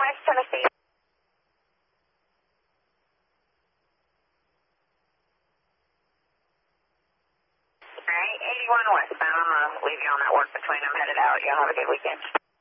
West Tennessee. All right, 81 westbound. I'm going to leave you on that work between them, headed out. Y'all have a good weekend.